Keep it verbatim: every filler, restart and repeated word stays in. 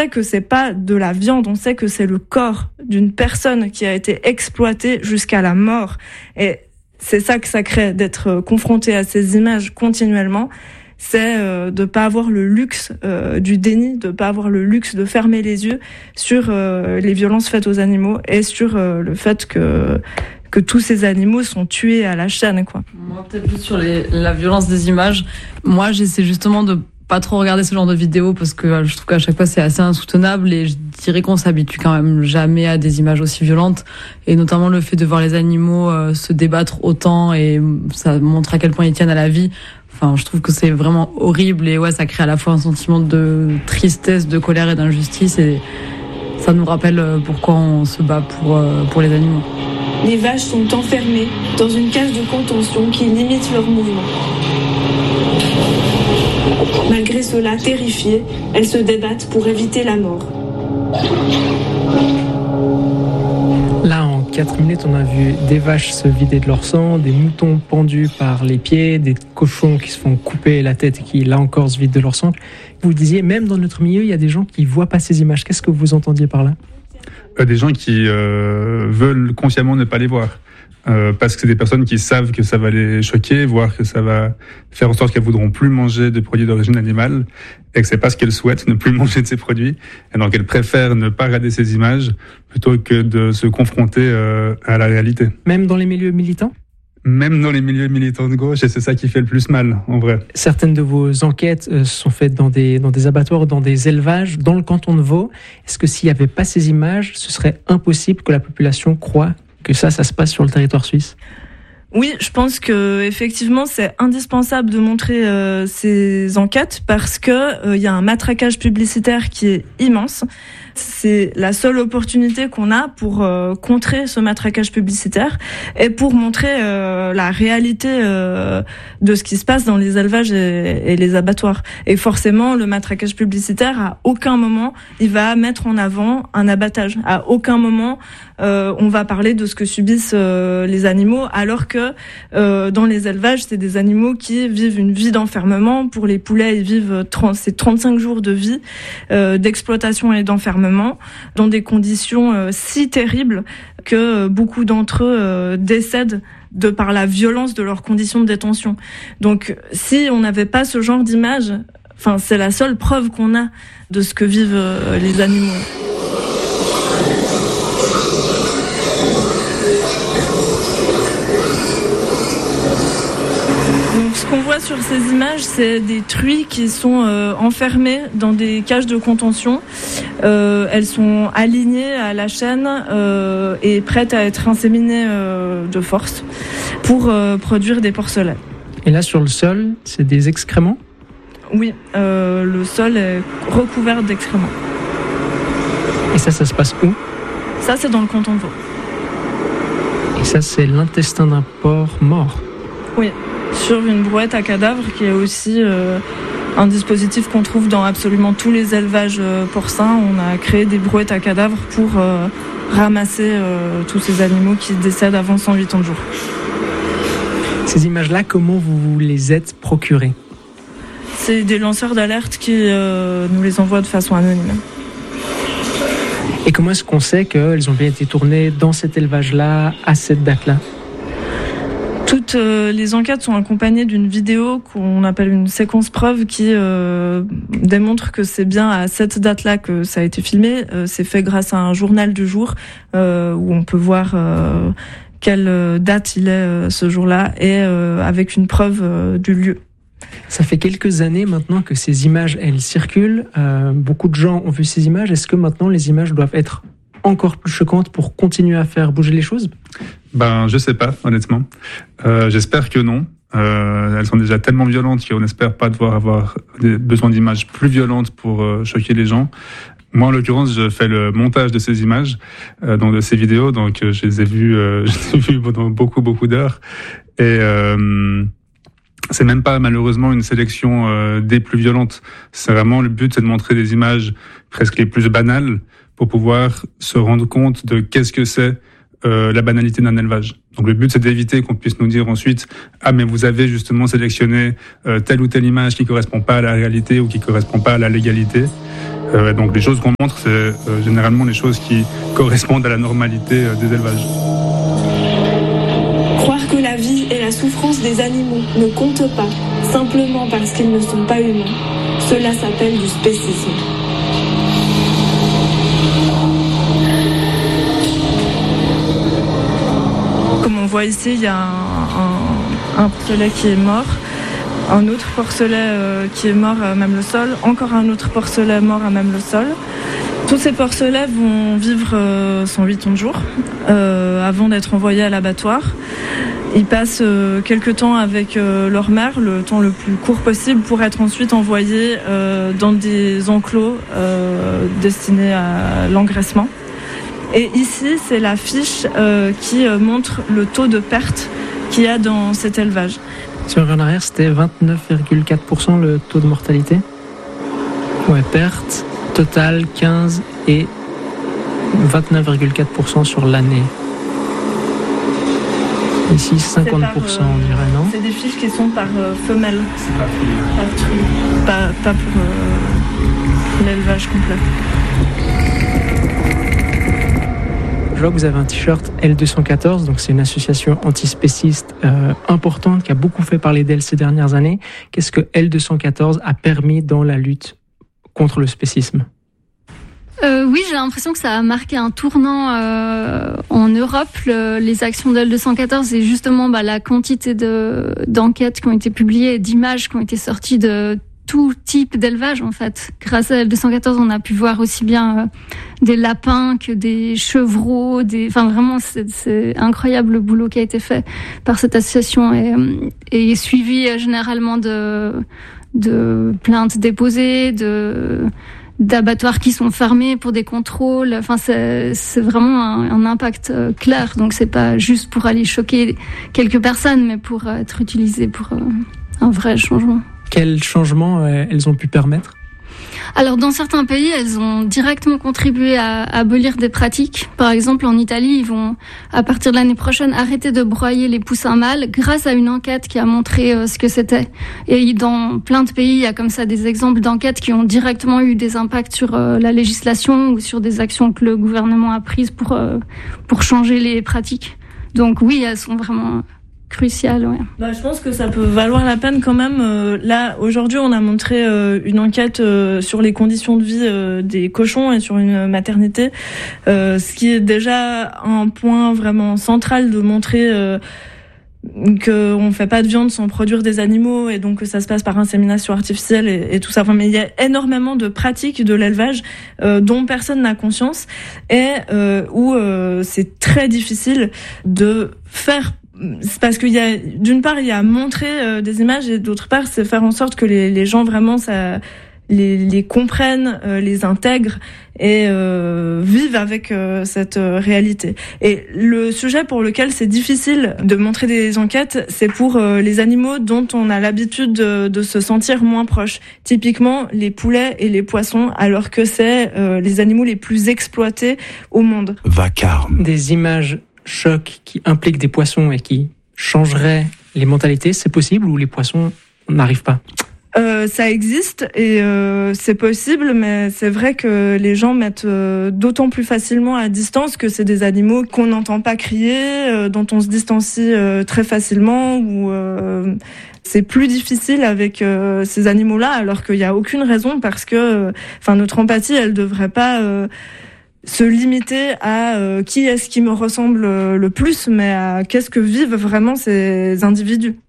sait que c'est pas de la viande, on sait que c'est le corps d'une personne qui a été exploitée jusqu'à la mort. Et c'est ça que ça crée, d'être confronté à ces images continuellement. C'est euh, de pas avoir le luxe euh, du déni, de pas avoir le luxe de fermer les yeux sur euh, les violences faites aux animaux et sur euh, le fait que que tous ces animaux sont tués à la chaîne, quoi. Moi, peut-être plus sur les, la violence des images. Moi, j'essaie justement de pas trop regarder ce genre de vidéos parce que je trouve qu'à chaque fois c'est assez insoutenable et je dirais qu'on s'habitue quand même jamais à des images aussi violentes, et notamment le fait de voir les animaux euh, se débattre autant, et ça montre à quel point ils tiennent à la vie. Enfin, je trouve que c'est vraiment horrible, et ouais, ça crée à la fois un sentiment de tristesse, de colère et d'injustice, et ça nous rappelle pourquoi on se bat pour, pour les animaux. Les vaches sont enfermées dans une cage de contention qui limite leur mouvement. Malgré cela, terrifiées, elles se débattent pour éviter la mort. Là, en quatre minutes, on a vu des vaches se vider de leur sang, des moutons pendus par les pieds, des cochons qui se font couper la tête et qui, là encore, se vident de leur sang. Vous disiez, même dans notre milieu, il y a des gens qui ne voient pas ces images. Qu'est-ce que vous entendiez par là ? euh, Des gens qui euh, veulent consciemment ne pas les voir. Euh, parce que c'est des personnes qui savent que ça va les choquer, voire que ça va faire en sorte qu'elles voudront plus manger de produits d'origine animale, et que c'est pas ce qu'elles souhaitent, ne plus manger de ces produits, et donc elles préfèrent ne pas regarder ces images plutôt que de se confronter euh, à la réalité. Même dans les milieux militants ? Même dans les milieux militants de gauche, et c'est ça qui fait le plus mal, en vrai. Certaines de vos enquêtes euh, sont faites dans des, dans des abattoirs, dans des élevages, dans le canton de Vaud. Est-ce que s'il n'y avait pas ces images, ce serait impossible que la population croie que ça, ça se passe sur le territoire suisse ? Oui, je pense que effectivement c'est indispensable de montrer euh, ces enquêtes parce que il euh, y a un matraquage publicitaire qui est immense. C'est la seule opportunité qu'on a pour euh, contrer ce matraquage publicitaire et pour montrer euh, la réalité euh, de ce qui se passe dans les élevages et, et les abattoirs. Et forcément, le matraquage publicitaire, à aucun moment, il va mettre en avant un abattage. À aucun moment, euh, on va parler de ce que subissent euh, les animaux, alors que euh, dans les élevages, c'est des animaux qui vivent une vie d'enfermement. Pour les poulets, ils vivent trente, c'est trente-cinq jours de vie euh, d'exploitation et d'enfermement dans des conditions euh, si terribles que euh, beaucoup d'entre eux euh, décèdent de par la violence de leurs conditions de détention. Donc, si on n'avait pas ce genre d'image, enfin, c'est la seule preuve qu'on a de ce que vivent euh, les animaux. Ce qu'on voit sur ces images, c'est des truies qui sont euh, enfermées dans des cages de contention. Euh, elles sont alignées à la chaîne euh, et prêtes à être inséminées euh, de force pour euh, produire des porcelets. Et là, sur le sol, c'est des excréments ? Oui, euh, le sol est recouvert d'excréments. Et ça, ça se passe où ? Ça, c'est dans le canton de Vaud. Et ça, c'est l'intestin d'un porc mort ? Oui. Sur une brouette à cadavres, qui est aussi euh, un dispositif qu'on trouve dans absolument tous les élevages euh, porcins. On a créé des brouettes à cadavres pour euh, ramasser euh, tous ces animaux qui décèdent avant cent huit ans de jour. Ces images-là, comment vous vous les êtes procurées ? C'est des lanceurs d'alerte qui euh, nous les envoient de façon anonyme. Et comment est-ce qu'on sait qu'elles ont bien été tournées dans cet élevage-là, à cette date-là ? Toutes euh, les enquêtes sont accompagnées d'une vidéo qu'on appelle une séquence preuve qui euh, démontre que c'est bien à cette date-là que ça a été filmé. Euh, c'est fait grâce à un journal du jour euh, où on peut voir euh, quelle date il est euh, ce jour-là et euh, avec une preuve euh, du lieu. Ça fait quelques années maintenant que ces images, elles circulent. Euh, beaucoup de gens ont vu ces images. Est-ce que maintenant les images doivent être encore plus choquantes pour continuer à faire bouger les choses ? Ben, je sais pas, honnêtement. Euh, j'espère que non. Euh, elles sont déjà tellement violentes qu'on n'espère pas devoir avoir des, besoin d'images plus violentes pour euh, choquer les gens. Moi, en l'occurrence, je fais le montage de ces images, euh, donc de ces vidéos, donc euh, je les ai vues, euh, je les ai vues pendant beaucoup, beaucoup d'heures. Et euh, c'est même pas malheureusement une sélection euh, des plus violentes. C'est vraiment le but, c'est de montrer des images presque les plus banales pour pouvoir se rendre compte de qu'est-ce que c'est euh, la banalité d'un élevage. Donc le but, c'est d'éviter qu'on puisse nous dire ensuite « Ah, mais vous avez justement sélectionné euh, telle ou telle image qui correspond pas à la réalité ou qui correspond pas à la légalité ». Euh, donc les choses qu'on montre, c'est euh, généralement les choses qui correspondent à la normalité euh, des élevages. Croire que la vie et la souffrance des animaux ne comptent pas, simplement parce qu'ils ne sont pas humains, cela s'appelle du spécisme. Comme on voit ici, il y a un, un, un porcelet qui est mort, un autre porcelet euh, qui est mort à même le sol, encore un autre porcelet mort à même le sol. Tous ces porcelets vont vivre euh, cent huit ans de jour euh, avant d'être envoyés à l'abattoir. Ils passent euh, quelques temps avec euh, leur mère, le temps le plus court possible, pour être ensuite envoyés euh, dans des enclos euh, destinés à l'engraissement. Et ici, c'est la fiche euh, qui euh, montre le taux de perte qu'il y a dans cet élevage. Si on revient en arrière, c'était vingt-neuf virgule quatre pour cent le taux de mortalité. Ouais, perte totale quinze et vingt-neuf virgule quatre pour cent sur l'année. Ici, cinquante pour cent, par, euh, on dirait, non? C'est des fiches qui sont par euh, femelle. C'est pas pour, pas, pas pour euh, l'élevage complet. Je vois que vous avez un t-shirt L deux cent quatorze, donc c'est une association antispéciste euh, importante qui a beaucoup fait parler d'elle ces dernières années. Qu'est-ce que L deux cent quatorze a permis dans la lutte contre le spécisme? Euh, oui, j'ai l'impression que ça a marqué un tournant euh, en Europe, le, les actions de L deux cent quatorze et justement bah, la quantité de, d'enquêtes qui ont été publiées et d'images qui ont été sorties de tout type d'élevage en fait. Grâce à L deux cent quatorze, on a pu voir aussi bien euh, des lapins que des chevreaux, des, enfin vraiment c'est, c'est incroyable le boulot qui a été fait par cette association et, et suivi euh, généralement de de plaintes déposées, de d'abattoirs qui sont fermés pour des contrôles. Enfin c'est c'est vraiment un, un impact euh, clair. Donc c'est pas juste pour aller choquer quelques personnes, mais pour euh, être utilisé pour euh, un vrai changement. Quels changements euh, elles ont pu permettre? Alors, dans certains pays, elles ont directement contribué à, à abolir des pratiques. Par exemple, en Italie, ils vont, à partir de l'année prochaine, arrêter de broyer les poussins mâles grâce à une enquête qui a montré euh, ce que c'était. Et dans plein de pays, il y a comme ça des exemples d'enquêtes qui ont directement eu des impacts sur euh, la législation ou sur des actions que le gouvernement a prises pour, euh, pour changer les pratiques. Donc oui, elles sont vraiment crucial, ouais. Bah, je pense que ça peut valoir la peine quand même. Euh, là, aujourd'hui, on a montré euh, une enquête euh, sur les conditions de vie euh, des cochons et sur une maternité, euh, ce qui est déjà un point vraiment central de montrer euh, qu'on fait pas de viande sans produire des animaux et donc que ça se passe par insémination artificielle et, et tout ça. Enfin, mais il y a énormément de pratiques de l'élevage euh, dont personne n'a conscience et euh, où euh, c'est très difficile de faire. C'est parce qu'il y a, d'une part, il y a montrer euh, des images et d'autre part, c'est faire en sorte que les, les gens vraiment ça, les, les comprennent, euh, les intègrent et euh, vivent avec euh, cette euh, réalité. Et le sujet pour lequel c'est difficile de montrer des enquêtes, c'est pour euh, les animaux dont on a l'habitude de, de se sentir moins proches. Typiquement, les poulets et les poissons, alors que c'est euh, les animaux les plus exploités au monde. Vacarme. Des images choc qui implique des poissons et qui changerait les mentalités, c'est possible ou les poissons n'arrivent pas? Euh, ça existe et euh, c'est possible, mais c'est vrai que les gens mettent euh, d'autant plus facilement à distance que c'est des animaux qu'on n'entend pas crier, euh, dont on se distancie euh, très facilement, ou euh, c'est plus difficile avec euh, ces animaux-là, alors qu'il n'y a aucune raison parce que, enfin, euh, notre empathie, elle devrait pas euh, se limiter à euh, qui est-ce qui me ressemble le plus, mais à qu'est-ce que vivent vraiment ces individus.